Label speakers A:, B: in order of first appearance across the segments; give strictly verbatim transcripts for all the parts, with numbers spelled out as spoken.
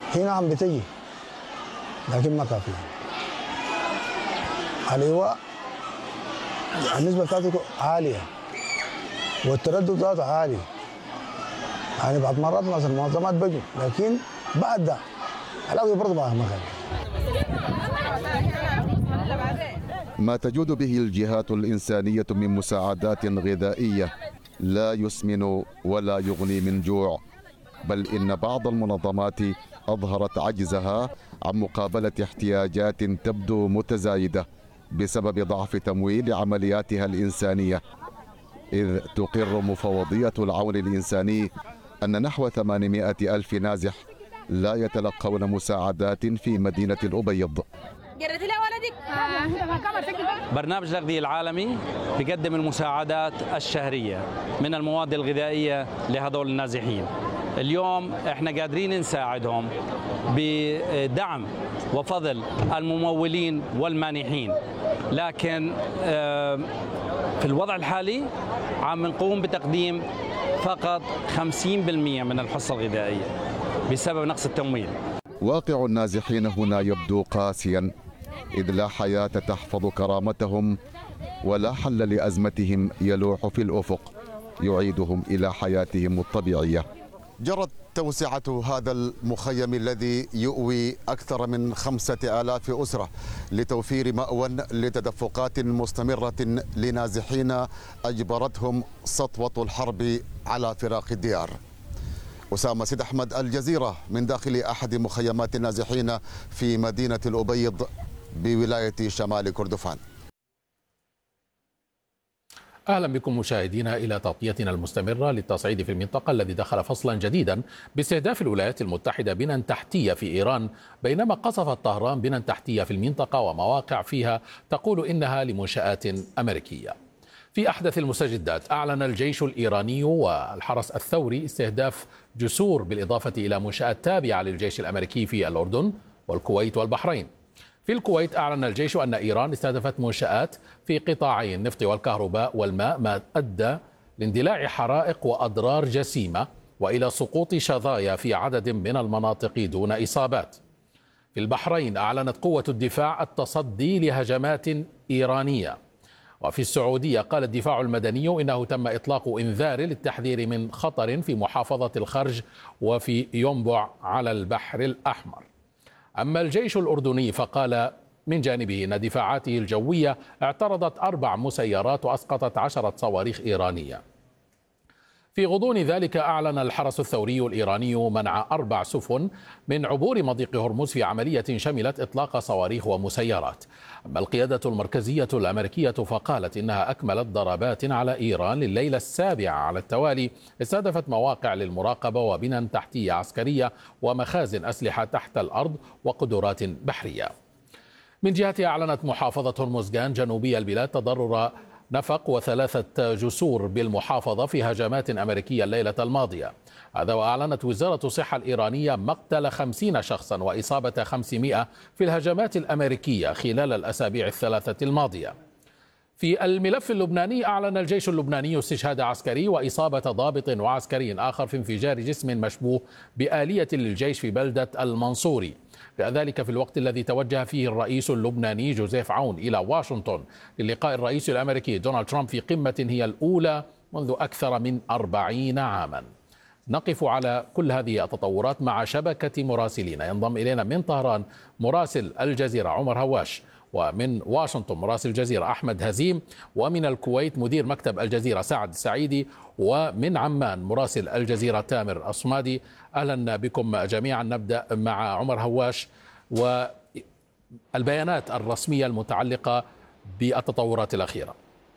A: هنا عم بتجي لكن ما كافية. الإيواء النسبة بتاعته عالية والتردد ذاته عالي، يعني بعض مرات ناس المنظمات بجوا لكن بعد ده الأقوى برضه ما كان.
B: ما تجود به الجهات الإنسانية من مساعدات غذائية لا يسمن ولا يغني من جوع، بل إن بعض المنظمات أظهرت عجزها عن مقابلة احتياجات تبدو متزايدة بسبب ضعف تمويل عملياتها الإنسانية، إذ تقر مفوضية العون الإنساني أن نحو ثمانمائة ألف نازح لا يتلقون مساعدات في مدينة الأبيض.
C: برنامج الأغذية العالمي بيقدم المساعدات الشهرية من المواد الغذائية لهذول النازحين. اليوم احنا قادرين نساعدهم بدعم وفضل الممولين والمانحين، لكن في الوضع الحالي عم نقوم بتقديم فقط خمسين بالمئة من الحصة الغذائية بسبب نقص التمويل.
B: واقع النازحين هنا يبدو قاسيا، إذ لا حياة تحفظ كرامتهم ولا حل لأزمتهم يلوح في الأفق يعيدهم إلى حياتهم الطبيعية. جرت توسعة هذا المخيم الذي يؤوي أكثر من خمسة آلاف أسرة لتوفير مأوى لتدفقات مستمرة لنازحين أجبرتهم سطوة الحرب على فراق الديار. أسامة سيد أحمد، الجزيرة، من داخل أحد مخيمات النازحين في مدينة الأبيض بولاية شمال كردفان.
D: أهلا بكم مشاهدينا إلى تغطيتنا المستمرة للتصعيد في المنطقة الذي دخل فصلا جديدا باستهداف الولايات المتحدة بنى تحتية في إيران، بينما قصفت طهران بنى تحتية في المنطقة ومواقع فيها تقول إنها لمنشآت أمريكية. في أحدث المستجدات، أعلن الجيش الإيراني والحرس الثوري استهداف جسور بالإضافة إلى منشآت تابعة للجيش الأمريكي في الأردن والكويت والبحرين. في الكويت أعلن الجيش أن إيران استهدفت منشآت في قطاعي النفط والكهرباء والماء، ما أدى لاندلاع حرائق وأضرار جسيمة وإلى سقوط شظايا في عدد من المناطق دون إصابات. في البحرين أعلنت قوة الدفاع التصدي لهجمات إيرانية. وفي السعودية قال الدفاع المدني إنه تم إطلاق إنذار للتحذير من خطر في محافظة الخرج وفي ينبع على البحر الأحمر. أما الجيش الأردني فقال من جانبه أن دفاعاته الجوية اعترضت أربع مسيرات وأسقطت عشرة صواريخ إيرانية. في غضون ذلك أعلن الحرس الثوري الإيراني منع أربع سفن من عبور مضيق هرمز في عملية شملت إطلاق صواريخ ومسيرات. أما القيادة المركزية الأمريكية فقالت إنها أكملت ضربات على إيران لليلة السابعة على التوالي، استهدفت مواقع للمراقبة وبنى تحتية عسكرية ومخازن أسلحة تحت الأرض وقدرات بحرية. من جهتها أعلنت محافظة هرمزغان جنوبي البلاد تضرر نفق وثلاثة جسور بالمحافظة في هجمات أمريكية الليلة الماضية. هذا وأعلنت وزارة الصحة الإيرانية مقتل خمسين شخصا وإصابة خمسمائة في الهجمات الأمريكية خلال الأسابيع الثلاثة الماضية. في الملف اللبناني أعلن الجيش اللبناني استشهاد عسكري وإصابة ضابط وعسكري آخر في انفجار جسم مشبوه بآلية للجيش في بلدة المنصوري، ذلك في الوقت الذي توجه فيه الرئيس اللبناني جوزيف عون إلى واشنطن للقاء الرئيس الأمريكي دونالد ترامب في قمة هي الأولى منذ أكثر من أربعين عاما. نقف على كل هذه التطورات مع شبكة مراسلين. ينضم إلينا من طهران مراسل الجزيرة عمر هواش، ومن واشنطن مراسل الجزيرة أحمد هزيم، ومن الكويت مدير مكتب الجزيرة سعد السعيدي، ومن عمان مراسل الجزيرة تامر الصمادي. أهلا بكم جميعا. نبدأ مع عمر هواش والبيانات الرسمية المتعلقة بالتطورات الأخيرة.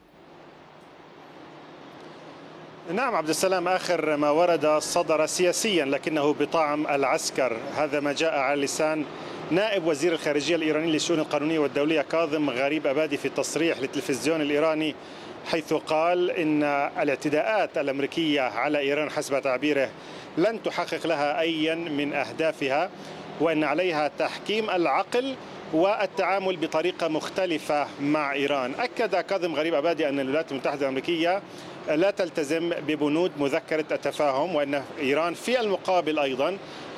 E: نعم عبد السلام، آخر ما ورد صدر سياسيا لكنه بطعم العسكر. هذا ما جاء على لسان نائب وزير الخارجية الإيراني للشؤون القانونية والدولية كاظم غريب أبادي في التصريح للتلفزيون الإيراني، حيث قال إن الاعتداءات الأمريكية على إيران حسب تعبيره لن تحقق لها أيا من أهدافها، وأن عليها تحكيم العقل والتعامل بطريقة مختلفة مع إيران. أكد كاظم غريب أبادي أن الولايات المتحدة الأمريكية لا تلتزم ببنود مذكرة التفاهم، وأن إيران في المقابل أيضا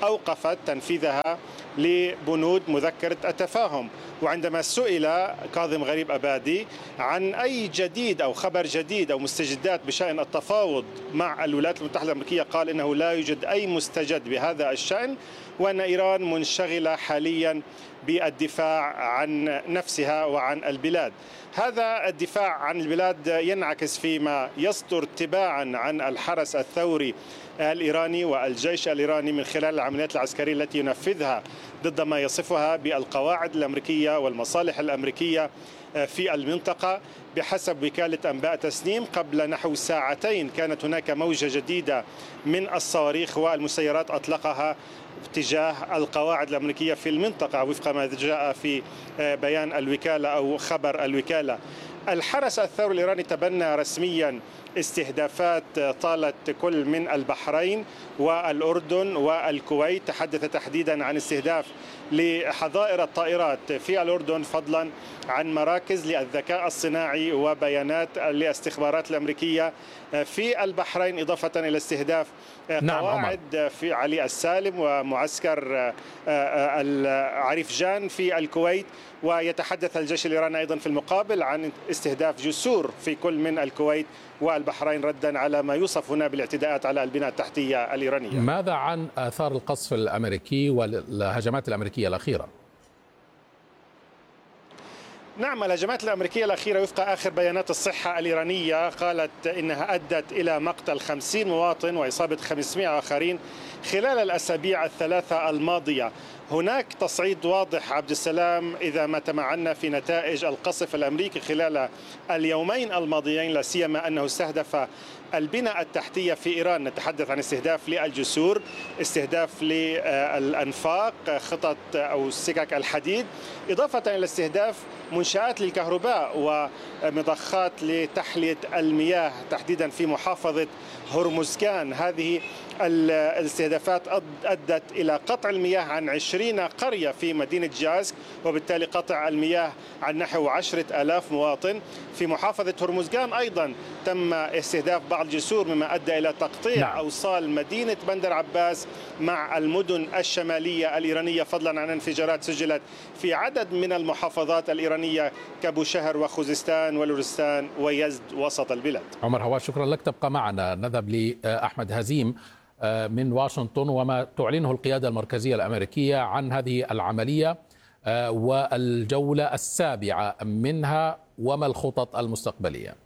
E: أوقفت تنفيذها لبنود مذكرة التفاهم. وعندما سئل كاظم غريب أبادي عن أي جديد أو خبر جديد أو مستجدات بشأن التفاوض مع الولايات المتحدة الأمريكية، قال إنه لا يوجد أي مستجد بهذا الشأن، وأن إيران منشغلة حاليا بالدفاع عن نفسها وعن البلاد. هذا الدفاع عن البلاد ينعكس فيما يصدر تباعا عن الحرس الثوري الإيراني والجيش الإيراني من خلال العمليات العسكرية التي ينفذها ضد ما يصفها بالقواعد الأمريكية والمصالح الأمريكية في المنطقة. بحسب وكالة أنباء تسنيم قبل نحو ساعتين كانت هناك موجة جديدة من الصواريخ والمسيرات أطلقها تجاه القواعد الأمريكية في المنطقة وفق ما جاء في بيان الوكالة أو خبر الوكالة. الحرس الثوري الإيراني تبنى رسميا استهدافات طالت كل من البحرين والأردن والكويت. تحدث تحديدا عن استهداف لحظائر الطائرات في الأردن، فضلا عن مراكز للذكاء الصناعي وبيانات الاستخبارات الأمريكية في البحرين، إضافة إلى استهداف قواعد في علي السالم ومعسكر عريفجان في الكويت. ويتحدث الجيش الإيراني أيضا في المقابل عن استهداف جسور في كل من الكويت والبحرين، ردا على ما يوصف هنا بالاعتداءات على البنى التحتية الإيرانية.
D: ماذا عن آثار القصف الأمريكي والهجمات الأمريكية الأخيرة؟
E: نعم، الهجمات الأمريكية الأخيرة وفق آخر بيانات الصحة الإيرانية قالت إنها أدت إلى مقتل خمسين مواطن وإصابة خمسمائة آخرين خلال الأسابيع الثلاثة الماضية. هناك تصعيد واضح عبد السلام إذا ما تمعنا في نتائج القصف الأمريكي خلال اليومين الماضيين، لا سيما أنه استهدف البنى التحتية في إيران. نتحدث عن استهداف للجسور، استهداف للأنفاق، خطط أو سكك الحديد، إضافة إلى استهداف منشآت للكهرباء ومضخات لتحلية المياه تحديدا في محافظة هرمزكان. هذه الاستهدافات أدت إلى قطع المياه عن عشرين قرية في مدينة جازك، وبالتالي قطع المياه عن نحو عشرة آلاف مواطن. في محافظة هرمزكان أيضا تم استهداف بعض الجسور، مما أدى إلى تقطيع نعم. أوصال مدينة بندر عباس مع المدن الشمالية الإيرانية، فضلا عن انفجارات سجلت في عدد من المحافظات الإيرانية كبوشهر وخوزستان ولورستان ويزد وسط البلاد.
D: عمر هواش، شكرا لك، تبقى معنا. نذهب لأحمد هزيم من واشنطن وما تعلنه القيادة المركزية الأمريكية عن هذه العملية والجولة السابعة منها، وما الخطط المستقبلية؟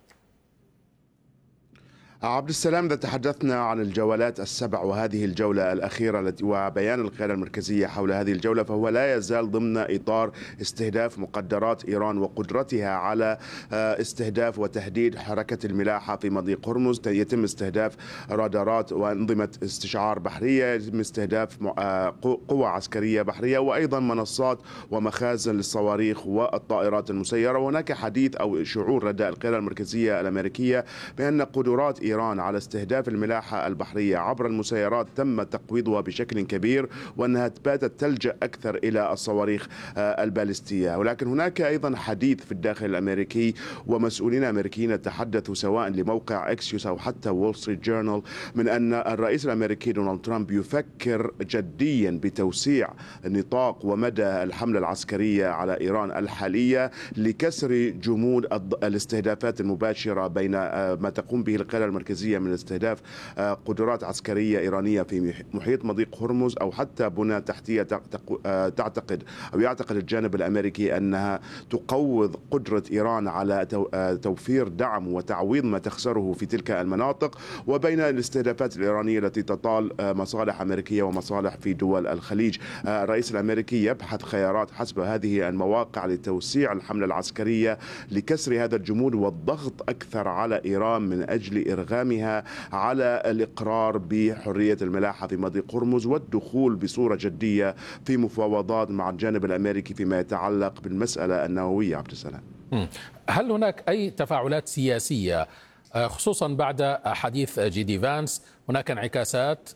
F: عبد السلام، إذا تحدثنا عن الجولات السبع وهذه الجولة الأخيرة التي وبيان القيادة المركزية حول هذه الجولة، فهو لا يزال ضمن إطار استهداف مقدرات إيران وقدرتها على استهداف وتهديد حركة الملاحة في مضيق هرمز. يتم استهداف رادارات وأنظمة استشعار بحرية، يتم استهداف قوى عسكرية بحرية، وأيضا منصات ومخازن للصواريخ والطائرات المسيرة. وهناك حديث أو شعور لدى القيادة المركزية الأمريكية بأن قدرات إيران على استهداف الملاحة البحرية عبر المسيرات تم تقويضها بشكل كبير، وأنها باتت تلجأ أكثر إلى الصواريخ البالستية. ولكن هناك أيضا حديث في الداخل الأمريكي، ومسؤولين أمريكيين تحدثوا سواء لموقع إكسيوس أو حتى وول ستريت جورنال من أن الرئيس الأمريكي دونالد ترامب يفكر جديا بتوسيع نطاق ومدى الحملة العسكرية على إيران الحالية لكسر جمود الاستهدافات المباشرة بين ما تقوم به القيادة المركزية من استهداف قدرات عسكرية إيرانية في محيط مضيق هرمز أو حتى بنى تحتية تعتقد أو يعتقد الجانب الأمريكي أنها تقوض قدرة إيران على توفير دعم وتعويض ما تخسره في تلك المناطق، وبين الاستهدافات الإيرانية التي تطال مصالح أمريكية ومصالح في دول الخليج. الرئيس الأمريكي يبحث خيارات حسب هذه المواقع لتوسيع الحملة العسكرية لكسر هذا الجمود والضغط أكثر على إيران من أجل إرغامها على الإقرار بحرية الملاحة في مضيق هرمز والدخول بصورة جدية في مفاوضات مع الجانب الأمريكي فيما يتعلق بالمسألة النووية. عبد السلام،
D: هل هناك أي تفاعلات سياسية خصوصا بعد حديث جي دي فانس؟ هناك انعكاسات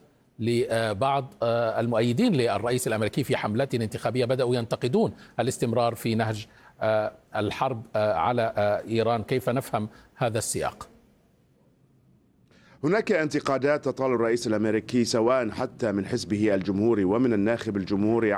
D: لبعض المؤيدين للرئيس الأمريكي في حملات انتخابية بدأوا ينتقدون الاستمرار في نهج الحرب على إيران. كيف نفهم هذا السياق؟
F: هناك انتقادات تطال الرئيس الأمريكي سواء حتى من حزبه الجمهوري ومن الناخب الجمهوري